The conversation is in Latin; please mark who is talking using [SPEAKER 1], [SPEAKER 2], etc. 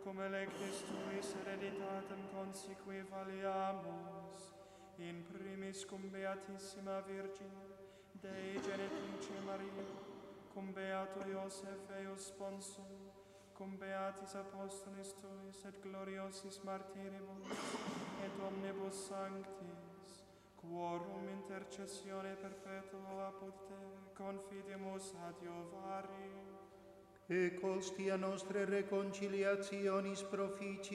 [SPEAKER 1] cum electis tuis hereditatem consequi valiamus, in primis cum Beatissima Virgine, Dei Genitrice Maria, cum Beato Iosef eius sponsum, cum Beatis Apostolis tuis et gloriosis martiribus, et omnibus sanctis, quorum intercessione perpetua apud te, confidimus adjuvari.
[SPEAKER 2] Et hostia nostre reconciliationis profici